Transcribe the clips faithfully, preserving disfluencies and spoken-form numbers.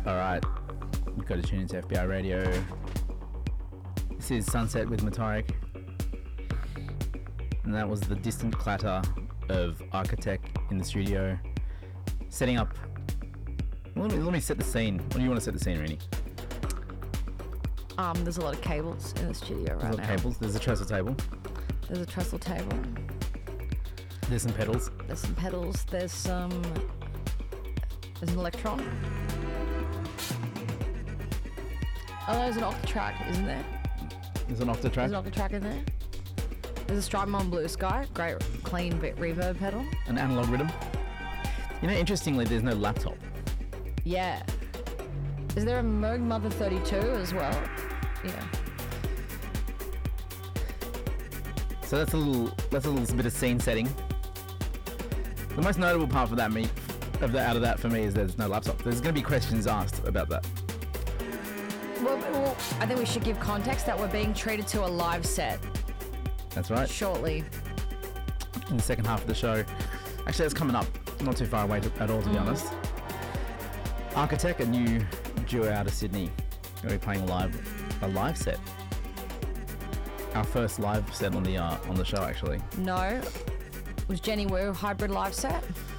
Alright, you've got to tune into F B I Radio. This is Sunset with Matarik. And that was the distant clatter of Architect in the studio. Setting up... Well, let, me, let me set the scene. What do you want to set the scene, Rini? Um, there's a lot of cables in the studio right There's a lot now. of cables. There's a trestle table. There's a trestle table. There's some pedals. There's some pedals. There's some... There's an electron. Oh, there's an octatrack, isn't there? There's an octatrack. There's an octatrack in there. There's a Strymon Blue Sky. Great, clean bit reverb pedal. An analog rhythm. You know, interestingly, there's no laptop. Yeah. Is there a Moog Mother thirty-two as well? Yeah. So that's a little that's a little bit of scene setting. The most notable part for that me of the out of that for me is there's no laptop. There's going to be questions asked about that. Well, well, I think we should give context that we're being treated to a live set. That's right. Shortly. In the second half of the show. Actually, that's coming up. Not too far away to, at all, to mm. be honest. Architect, a new duo out of Sydney. Going to be playing live a live set. Our first live set on the uh, on the show, actually. No, it was Jenny Wu hybrid live set.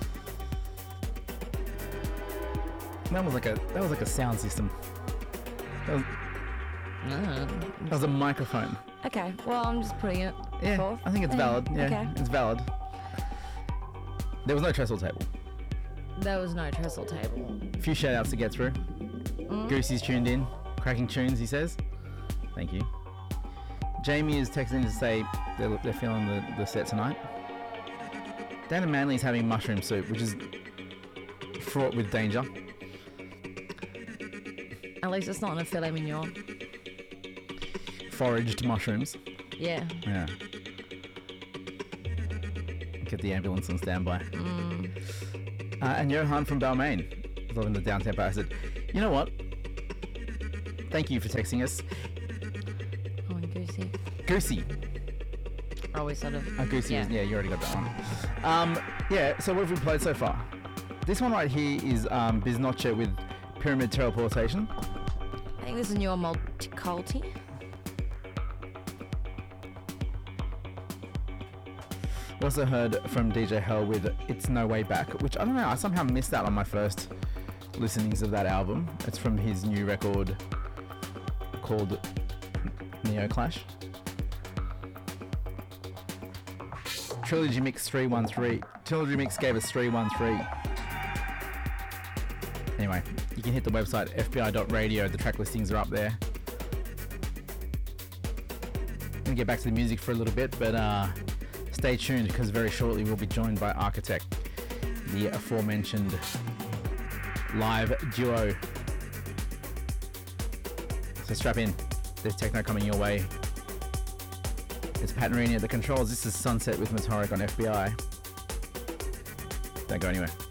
That was like a that was like a sound system. That was, mm. that was a microphone. Okay, well I'm just putting it Yeah, forth. I think it's valid. Yeah, okay. It's valid. There was no trestle table. There was no trestle table. A few shout outs to get through. Mm. Goosey's tuned in. Cracking tunes, he says. Thank you. Jamie is texting to say they're, they're feeling the, the set tonight. Dana Manley is having mushroom soup, which is fraught with danger. At least it's not in a filet mignon. Foraged mushrooms. Yeah. Yeah. Get the ambulance on standby. Mm. Uh, and Johan from Balmain is loving the downtempo. I said, you know what? Thank you for texting us. Oh, and Goosey. Goosey. Oh, we sort of... Oh, Goosey. Yeah. Was, yeah, you already got that one. Um, yeah, so what have we played so far? This one right here is um, Biznotcher with Pyramid Teleportation. I think this is Newer Multiculti. We also heard from D J Hell with It's No Way Back, which I don't know, I somehow missed that on my first listenings of that album. It's from his new record called Neo Clash. Trilogy Mix three one three. Trilogy Mix gave us three one three. Anyway, you can hit the website f b i dot radio. The track listings are up there. I'm going to get back to the music for a little bit, but uh, stay tuned because very shortly we'll be joined by Architect, the aforementioned live duo. So strap in. There's techno coming your way. It's Pat Marini at the controls. This is Sunset with Matarik on F B I. Don't go anywhere.